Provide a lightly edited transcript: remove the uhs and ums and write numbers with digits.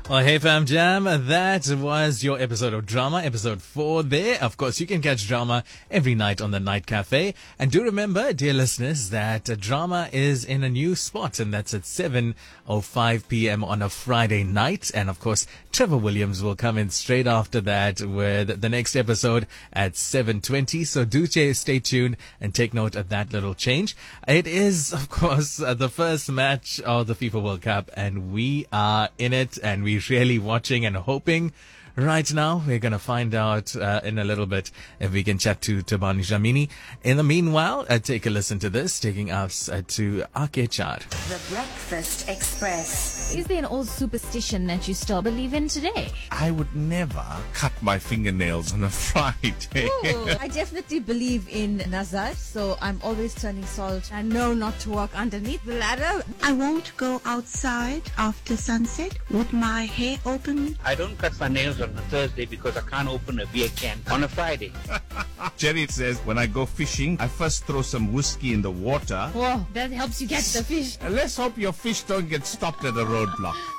Well, hey fam jam, that was your episode of Drama, episode 4 there. Of course, you can catch Drama every night on the Night Cafe. And do remember, dear listeners, that Drama is in a new spot, and that's at 7:05 p.m. on a Friday night. And of course, Trevor Williams will come in straight after that with the next episode at 7:20. So do stay tuned and take note of that little change. It is, of course, the first match of the FIFA World Cup, and we are in it, and we really watching and hoping. Right now, we're going to find out in a little bit if we can chat to Tabani Jamini. In the meanwhile, take a listen to this, taking us to Akechar. The Breakfast Express. Is there an old superstition that you still believe in today? I would never cut my fingernails on a Friday. Ooh, I definitely believe in Nazar, so I'm always turning salt. I know not to walk underneath the ladder. I won't go outside after sunset with my hair open. I don't cut my nails on a Thursday because I can't open a beer can on a Friday. Jerry says, when I go fishing, I first throw some whiskey in the water. Whoa, that helps you catch the fish. And let's hope your fish don't get stopped at a roadblock.